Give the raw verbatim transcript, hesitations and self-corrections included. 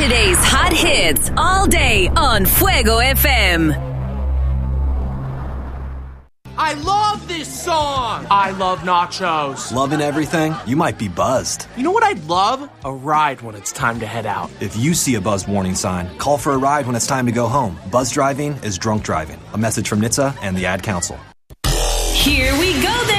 Today's hot hits all day on Fuego F M. I love this song! I love nachos. Loving everything? You might be buzzed. You know what I'd love? A ride when it's time to head out. If you see a buzzed warning sign, call for a ride when it's time to go home. Buzz driving is drunk driving. A message from N H T S A and the Ad Council. Here we go then.